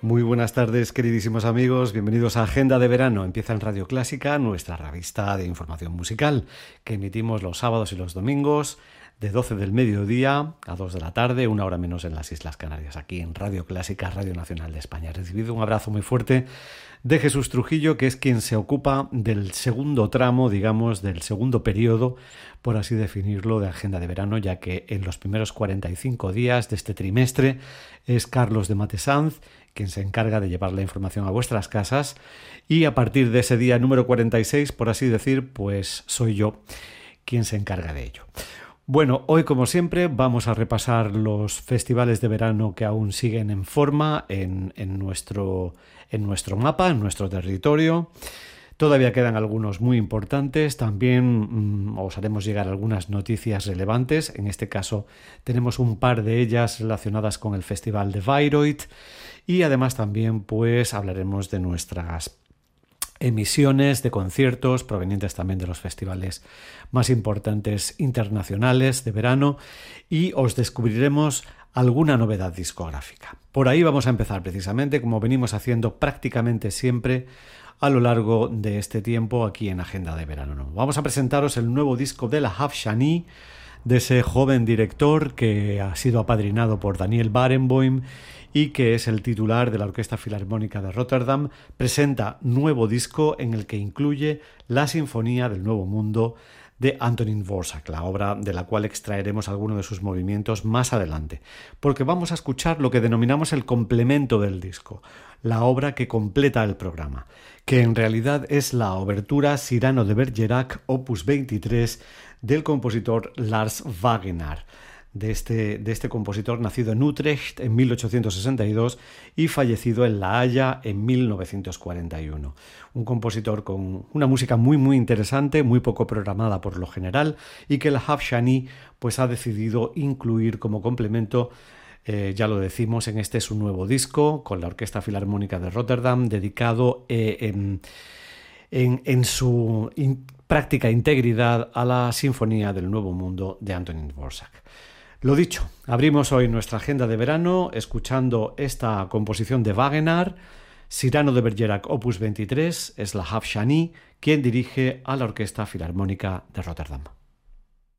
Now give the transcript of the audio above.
Muy buenas tardes, queridísimos amigos. Bienvenidos a Agenda de Verano. Empieza en Radio Clásica, nuestra revista de información musical, que emitimos los sábados y los domingos de 12 del mediodía a 2 de la tarde, una hora menos en las Islas Canarias, aquí en Radio Clásica, Radio Nacional de España. Recibido un abrazo muy fuerte de Jesús Trujillo, que es quien se ocupa del segundo tramo, digamos, del segundo periodo, por así definirlo, de Agenda de Verano, ya que en los primeros 45 días de este trimestre es Carlos de Matesanz quien se encarga de llevar la información a vuestras casas, y a partir de ese día número 46, por así decir, pues soy yo quien se encarga de ello. Bueno, hoy como siempre vamos a repasar los festivales de verano que aún siguen en forma en nuestro mapa, en nuestro territorio. Todavía quedan algunos muy importantes. También os haremos llegar algunas noticias relevantes. En este caso tenemos un par de ellas relacionadas con el Festival de Bayreuth. Y además también pues hablaremos de nuestras emisiones de conciertos provenientes también de los festivales más importantes internacionales de verano, y os descubriremos alguna novedad discográfica. Por ahí vamos a empezar precisamente, como venimos haciendo prácticamente siempre a lo largo de este tiempo aquí en Agenda de Verano. Vamos a presentaros el nuevo disco de La Havshani, de ese joven director que ha sido apadrinado por Daniel Barenboim y que es el titular de la Orquesta Filarmónica de Rotterdam. Presenta nuevo disco en el que incluye la Sinfonía del Nuevo Mundo de Antonín Dvořák, la obra de la cual extraeremos algunos de sus movimientos más adelante, porque vamos a escuchar lo que denominamos el complemento del disco, la obra que completa el programa, que en realidad es la obertura Cyrano de Bergerac, opus 23, del compositor Lars Wagenaar, de este compositor nacido en Utrecht en 1862 y fallecido en La Haya en 1941. Un compositor con una música muy interesante, muy poco programada por lo general, y que La Havshani pues ha decidido incluir como complemento, ya lo decimos, en este su nuevo disco con la Orquesta Filarmónica de Rotterdam, dedicado en su práctica integridad a la Sinfonía del Nuevo Mundo de Antonín Dvořák. Lo dicho, abrimos hoy nuestra agenda de verano escuchando esta composición de Wagenaar, Cyrano de Bergerac opus 23, es La Havshani quien dirige a la Orquesta Filarmónica de Rotterdam.